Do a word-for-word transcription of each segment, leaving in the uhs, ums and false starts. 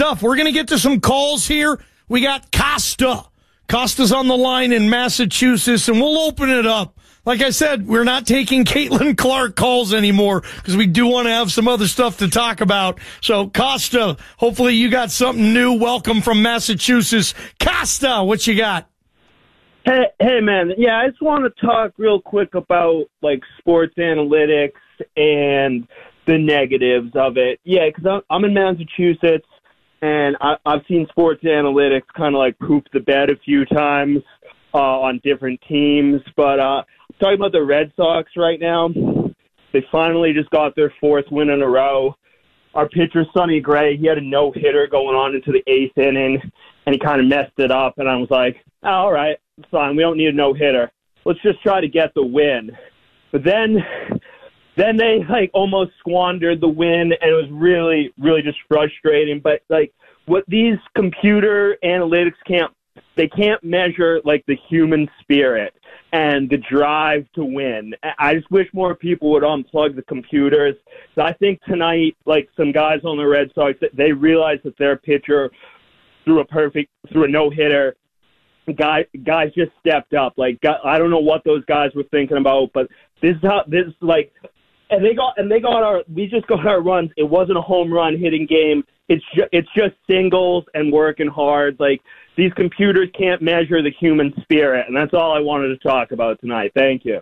stuff. We're going to get to some calls here. We got Costa. Costa's on the line in Massachusetts, and we'll open it up. Like I said, we're not taking Caitlin Clark calls anymore because we do want to have some other stuff to talk about. So, Costa, hopefully you got something new. Welcome from Massachusetts. Costa, what you got? Hey, hey, man. Yeah, I just want to talk real quick about, like, sports analytics and the negatives of it. Yeah, because I'm in Massachusetts, and I, I've seen sports analytics kind of, like, poop the bed a few times uh, on different teams. But uh, I'm talking about the Red Sox right now. They finally just got their fourth win in a row. Our pitcher, Sonny Gray, he had a no-hitter going on into the eighth inning, and he kind of messed it up. And I was like, oh, all right. It's fine. We don't need a no-hitter. Let's just try to get the win. But then then they, like, almost squandered the win, and it was really, really just frustrating. But, like, what these computer analytics can't, they can't measure, like, the human spirit and the drive to win. I just wish more people would unplug the computers. So I think tonight, like, some guys on the Red Sox, they realized that their pitcher threw a perfect, threw a no-hitter. Guy, guys just stepped up. Like, I don't know what those guys were thinking about, but this is how this like, and they got and they got our. We just got our runs. It wasn't a home run hitting game. It's ju- it's just singles and working hard. Like, these computers can't measure the human spirit, and that's all I wanted to talk about tonight. Thank you.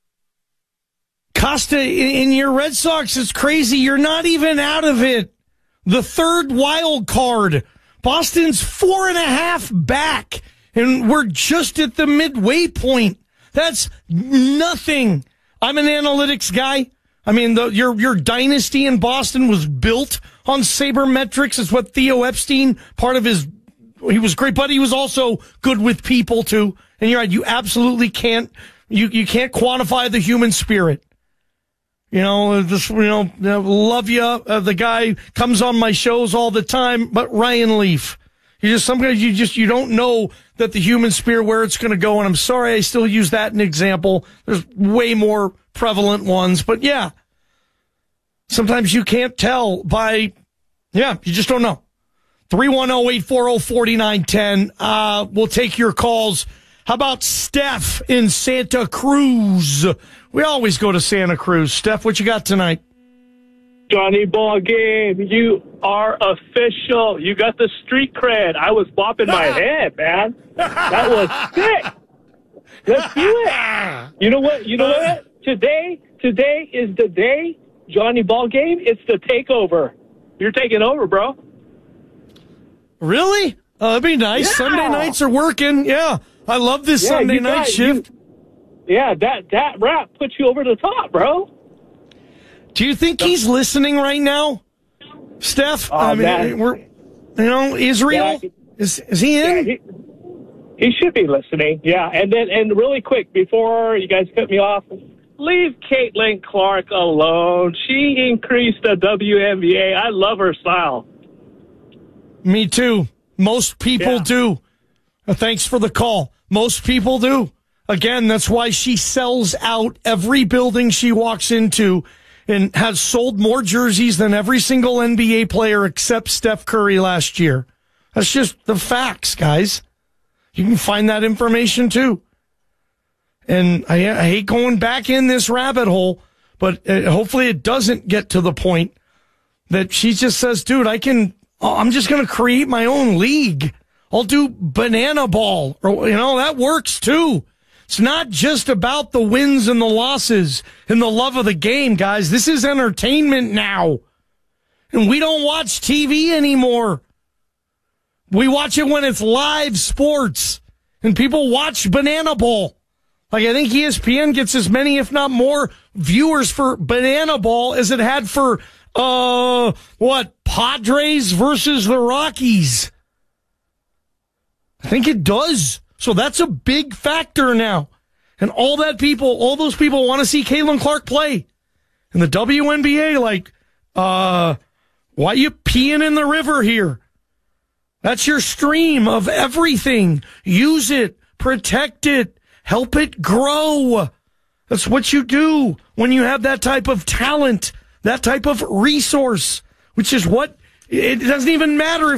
Costa, in your Red Sox, it's crazy. You're not even out of it. The third wild card. Boston's four and a half back. And we're just at the midway point. That's nothing. I'm an analytics guy. I mean, the, your your dynasty in Boston was built on sabermetrics. It's what Theo Epstein, part of his, he was great, but he was also good with people too. And you're right, you absolutely can't, you, you can't quantify the human spirit. You know, this, you know, love you. Uh, the guy comes on my shows all the time, but Ryan Leaf. You just, sometimes you just, you don't know that the human spirit, where it's going to go. And I'm sorry, I still use that as an example. There's way more prevalent ones, but yeah, sometimes you can't tell by, yeah, you just don't know. three one zero, eight four zero, four nine one zero. Uh, we'll take your calls. How about Steph in Santa Cruz? We always go to Santa Cruz. Steph, what you got tonight? Johnny Ball Game, you are official. You got the street cred. I was bopping my head, man. That was sick. Let's do it. You know what? You know what? Today, today is the day, Johnny Ball Game. It's the takeover. You're taking over, bro. Really? Oh, that'd be nice. Yeah. Sunday nights are working. Yeah, I love this Yeah, Sunday you night got- shift. you- yeah, that that rap puts you over the top, bro. Do you think he's listening right now, Steph? Oh, I mean, man. we're, you know, Israel, Yeah. is is he in? Yeah, he, he should be listening. Yeah, and then and really quick before you guys cut me off, leave Caitlin Clark alone. She increased the W N B A. I love her style. Me too. Most people Yeah. do. Uh, Thanks for the call. Most people do. Again, that's why she sells out every building she walks into and has sold more jerseys than every single N B A player except Steph Curry last year. That's just the facts, guys. You can find that information too. And I, I hate going back in this rabbit hole, but uh, hopefully it doesn't get to the point that she just says, dude, I can, oh, I'm just going to create my own league. I'll do banana ball, or, you know, that works too. It's not just about the wins and the losses and the love of the game, guys. This is entertainment now. And we don't watch T V anymore. We watch it when it's live sports. And people watch Banana Ball. Like, I think E S P N gets as many, if not more, viewers for Banana Ball as it had for, uh, what, Padres versus the Rockies. I think it does. So that's a big factor now. And all that people, all those people want to see Caitlin Clark play. And the W N B A, like, uh, why you peeing in the river here? That's your stream of everything. Use it, protect it, help it grow. That's what you do when you have that type of talent, that type of resource, which is what, it doesn't even matter if